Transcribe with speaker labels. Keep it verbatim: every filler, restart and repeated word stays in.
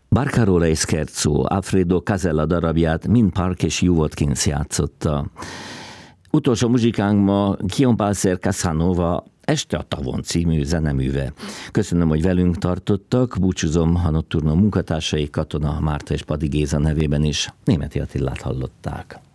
Speaker 1: Barcarola e Scherzo, Alfredo Casella darabját mind Park és Hugh Watkins játszotta. Utolsó muzsikánk ma Guillaume Balser Casanova Este a tavon című zeneműve. Köszönöm, hogy velünk tartottak, búcsúzom a Nocturno munkatársai, Katona Márta és Padi Géza nevében is. Németi Attilát hallották.